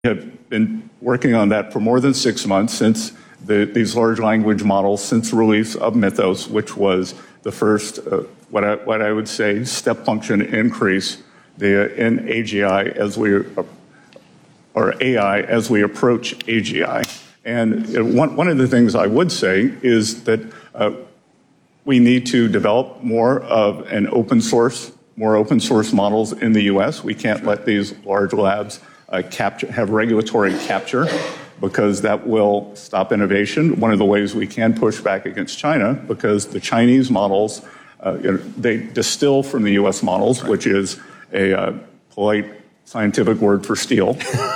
have been working on that for more than 6 months since these large language models, since the release of Mythos, which was the first, what I would say, step function increase in AGI as we, or AI as we approach AGI. And one of the things I would say is that we need to develop more of an open source models in the U.S. We can't let these large labs have regulatory capture, because that will stop innovation. One of the ways we can push back against China, because the Chinese models, they distill from the U.S. models, which is a polite scientific word for steal.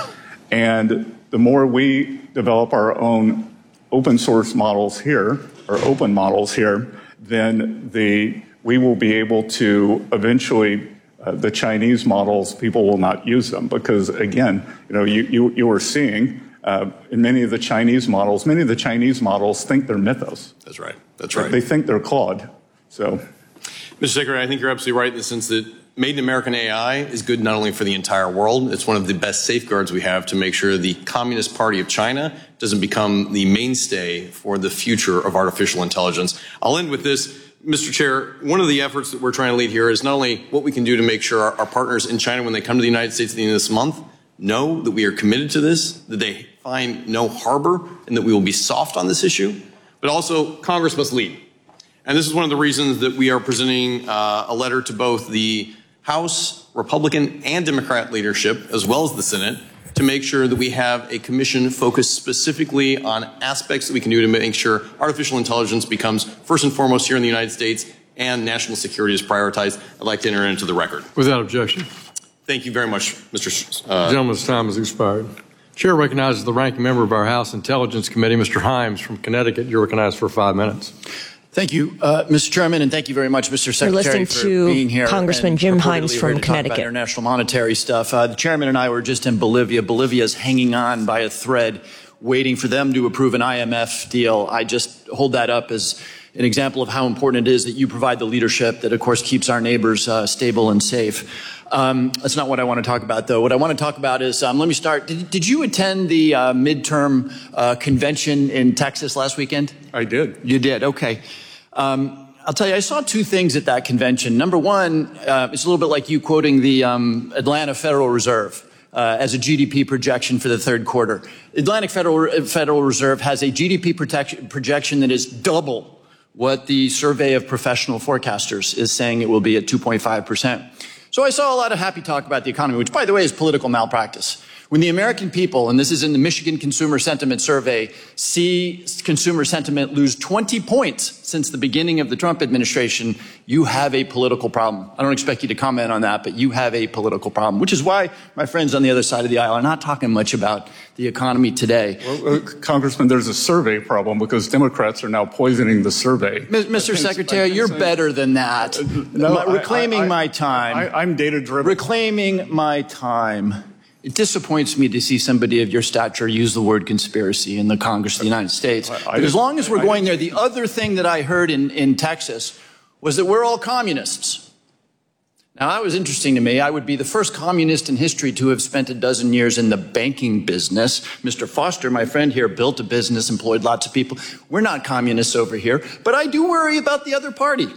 And the more we develop our own open source models here, or open models here, then we will be able to eventually, the Chinese models, people will not use them, because again, you are seeing in many of the Chinese models think they're Mythos. That's right. That's right. They think they're Claude. So, Mr. Secretary, I think you're absolutely right in the sense that Made in American AI is good not only for the entire world, it's one of the best safeguards we have to make sure the Communist Party of China doesn't become the mainstay for the future of artificial intelligence. I'll end with this. Mr. Chair, one of the efforts that we're trying to lead here is not only what we can do to make sure our partners in China, when they come to the United States at the end of this month, know that we are committed to this, that they find no harbor, and that we will be soft on this issue, but also Congress must lead. And this is one of the reasons that we are presenting a letter to both the House Republican and Democrat leadership, as well as the Senate, to make sure that we have a commission focused specifically on aspects that we can do to make sure artificial intelligence becomes first and foremost here in the United States and national security is prioritized. I'd like to enter into the record. Without objection. Thank you very much, Mr. The gentleman's time has expired. Chair recognizes the ranking member of our House Intelligence Committee, Mr. Himes from Connecticut. You're recognized for 5 minutes. Thank you, Mr. Chairman, and thank you very much, Mr. Secretary, for being here. Congressman Jim Himes from Connecticut. International monetary stuff. The chairman and I were just in Bolivia. Bolivia's hanging on by a thread, waiting for them to approve an IMF deal. I just hold that up as an example of how important it is that you provide the leadership that, of course, keeps our neighbors stable and safe. That's not what I want to talk about, though. What I want to talk about is, let me start. Did you attend the midterm convention in Texas last weekend? I did. You did, okay. I'll tell you, I saw two things at that convention. Number one, it's a little bit like you quoting the Atlanta Federal Reserve as a GDP projection for the third quarter. Atlantic Federal Reserve has a GDP projection that is double what the survey of professional forecasters is saying it will be at 2.5%. So I saw a lot of happy talk about the economy, which, by the way, is political malpractice. When the American people, and this is in the Michigan Consumer Sentiment Survey, see consumer sentiment lose 20 points since the beginning of the Trump administration, you have a political problem. I don't expect you to comment on that, but you have a political problem, which is why my friends on the other side of the aisle are not talking much about the economy today. Well, Congressman, there's a survey problem because Democrats are now poisoning the survey. Mr. Secretary, you're better than that. Reclaiming my time. I'm data-driven. Reclaiming my time. It disappoints me to see somebody of your stature use the word conspiracy in the Congress of the United States. But as long as we're going there, the other thing that I heard in Texas was that we're all communists. Now, that was interesting to me. I would be the first communist in history to have spent a dozen years in the banking business. Mr. Foster, my friend here, built a business, employed lots of people. We're not communists over here, but I do worry about the other party.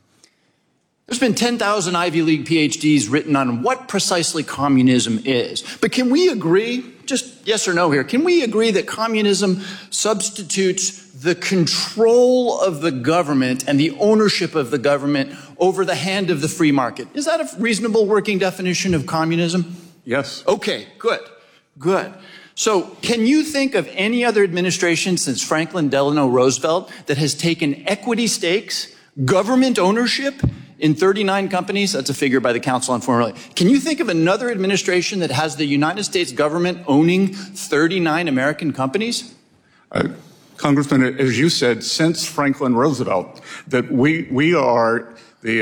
There's been 10,000 Ivy League PhDs written on what precisely communism is. But can we agree, just yes or no here, can we agree that communism substitutes the control of the government and the ownership of the government over the hand of the free market? Is that a reasonable working definition of communism? Yes. Okay, good, good. So can you think of any other administration since Franklin Delano Roosevelt that has taken equity stakes, government ownership, in 39 companies? That's a figure by the Council on Foreign Relations. Can you think of another administration that has the United States government owning 39 American companies? Congressman, as you said, since Franklin Roosevelt, that we are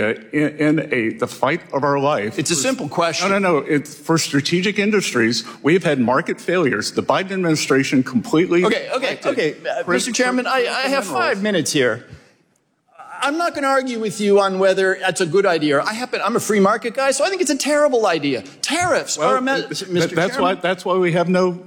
in the fight of our life. It's a simple question. No. It's for strategic industries. We've had market failures. The Biden administration completely. Okay. Mr. Chairman, I have 5 minutes here. I'm not going to argue with you on whether that's a good idea. I'm a free market guy, so I think it's a terrible idea. Tariffs are a Mr. Chairman. That's why we have no